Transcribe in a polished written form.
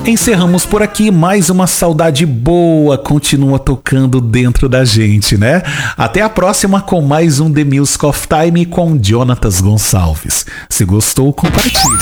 Encerramos por aqui, mais uma saudade boa continua tocando dentro da gente, né? Até a próxima com mais um The Music of Time com Jonatas Gonçalves. Se gostou, compartilhe.